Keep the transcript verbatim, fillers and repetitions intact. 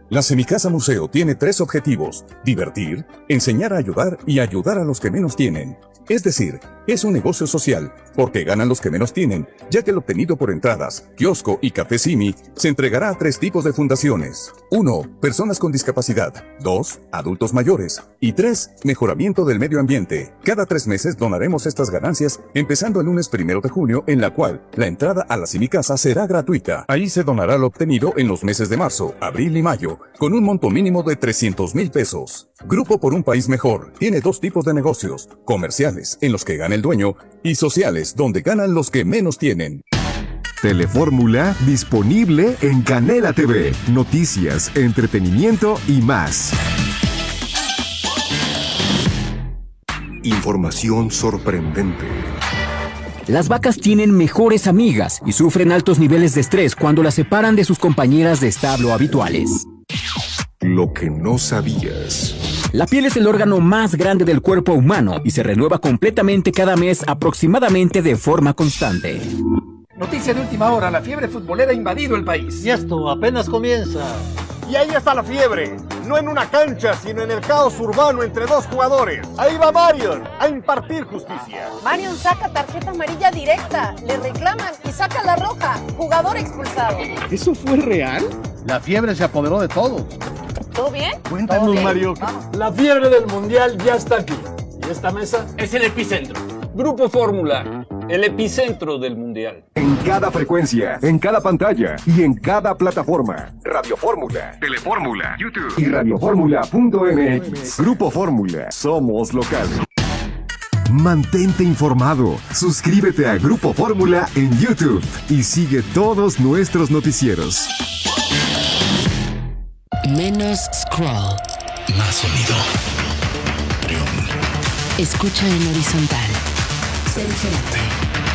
La Semicasa Museo tiene tres objetivos: divertir, enseñar a ayudar y ayudar a los que menos tienen. Es decir, es un negocio social, porque ganan los que menos tienen, ya que el obtenido por entradas, kiosco y café Simi se entregará a tres tipos de fundaciones. uno. Personas con discapacidad. dos. Adultos mayores. Y tres. Mejoramiento del medio ambiente. Cada tres meses donaremos estas ganancias, empezando el lunes primero de junio, en la cual la entrada a la Semicasa será gratuita. Ahí se donará lo obtenido en los meses de marzo, abril y mayo, con un monto mínimo de trescientos mil pesos. Grupo por un País Mejor tiene dos tipos de negocios: comerciales, en los que gana el dueño, y sociales, donde ganan los que menos tienen. Telefórmula disponible en Canela T V. Noticias, entretenimiento y más. Información sorprendente. Las vacas tienen mejores amigas y sufren altos niveles de estrés cuando las separan de sus compañeras de establo habituales. Lo que no sabías. La piel es el órgano más grande del cuerpo humano y se renueva completamente cada mes, aproximadamente de forma constante. Noticia de última hora: la fiebre futbolera ha invadido el país. Y esto apenas comienza. Y ahí está la fiebre, no en una cancha, sino en el caos urbano entre dos jugadores. Ahí va Marion a impartir justicia. Marion saca tarjeta amarilla directa, le reclaman y saca la roja. Jugador expulsado. ¿Eso fue real? La fiebre se apoderó de todos. ¿Todo bien? Cuéntanos, bien? Mario. La fiebre del mundial ya está aquí. Y esta mesa es el epicentro. Grupo Fórmula, el epicentro del mundial. En cada frecuencia, en cada pantalla y en cada plataforma. Radio Fórmula, Telefórmula, YouTube y radioformula punto m x. Grupo Fórmula, somos local. Mantente informado. Suscríbete a Grupo Fórmula en YouTube y sigue todos nuestros noticieros. Menos scroll. Más sonido. Triunfo. Escucha en horizontal. Sé diferente.